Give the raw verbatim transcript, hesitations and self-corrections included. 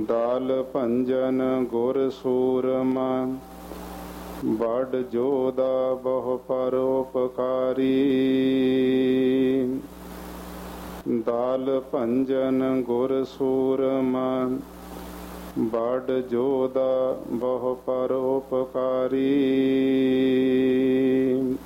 ਦਾਲ ਭੰਜਨ ਗੁਰ ਸੂਰਮਾ, ਬੜ ਜੋਦਾ ਬਹੁ ਪਰਉਪਕਾਰੀ। ਦਾਲ ਭੰਜਨ ਗੁਰ ਸੂਰਮਾ, ਬੜ ਜੋਦਾ ਬਹੁ ਪਰਉਪਕਾਰੀ।